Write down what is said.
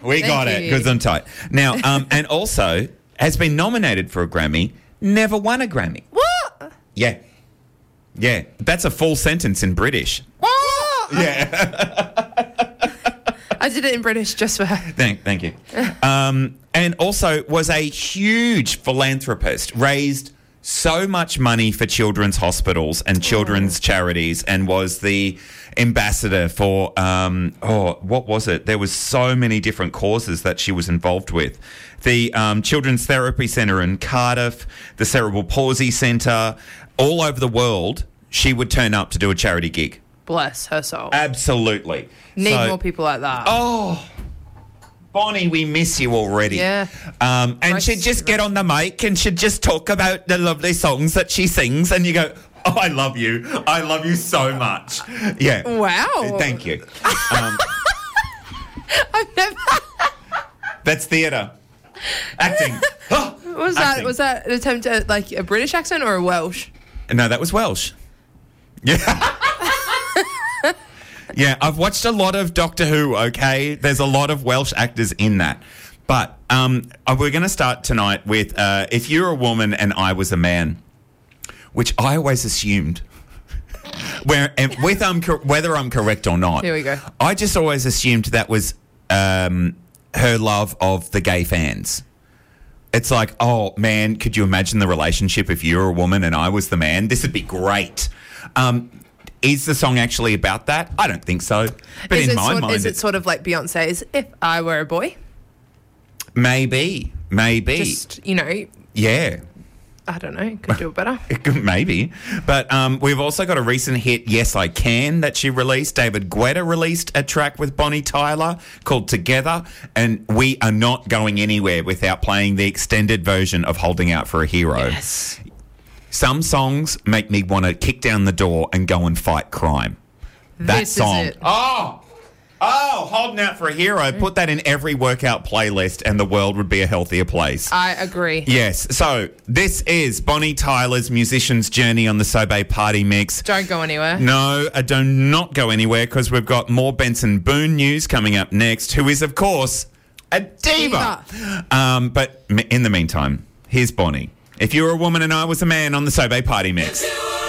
We got it. Good on tight. Now, and also has been nominated for a Grammy, never won a Grammy. What? Yeah. Yeah. That's a full sentence in British. What? Yeah. I did it in British just for her. Thank you. And also was a huge philanthropist, raised so much money for children's hospitals and children's charities, and was the ambassador for, what was it? There was so many different causes that she was involved with. The Children's Therapy Centre in Cardiff, the Cerebral Palsy Centre, all over the world, she would turn up to do a charity gig. Bless her soul. Absolutely. Need more people like that. Oh, Bonnie, we miss you already. Yeah. And she'd just get on the mic and she'd just talk about the lovely songs that she sings, and you go, oh, I love you. I love you so much. Yeah. Wow. Thank you. I've never... That's theatre. Acting. Was that an attempt at like a British accent or a Welsh? No, that was Welsh. Yeah. Yeah, I've watched a lot of Doctor Who, okay? There's a lot of Welsh actors in that. But we're going to start tonight with If You're a Woman and I Was a Man, which I always assumed, whether I'm correct or not. Here we go. I just always assumed that was her love of the gay fans. It's like, oh, man, could you imagine the relationship if you were a woman and I was the man? This would be great. Is the song actually about that? I don't think so. But in my mind... Is it sort of like Beyonce's If I Were a Boy? Maybe. Just, Yeah. I don't know. Could do it better. Maybe. But we've also got a recent hit, Yes I Can, that she released. David Guetta released a track with Bonnie Tyler called Together. And we are not going anywhere without playing the extended version of Holding Out for a Hero. Yes. Some songs make me want to kick down the door and go and fight crime. That song. Is it. Oh, Holding Out for a Hero. Put that in every workout playlist and the world would be a healthier place. I agree. Yes. So this is Bonnie Tyler's Musician's Journey on the Sobe Party Mix. Don't go anywhere. No, do not go anywhere, because we've got more Benson Boone news coming up next, who is, of course, a diva. But in the meantime, here's Bonnie. If you were a woman and I was a man on the Sobe Party Mix.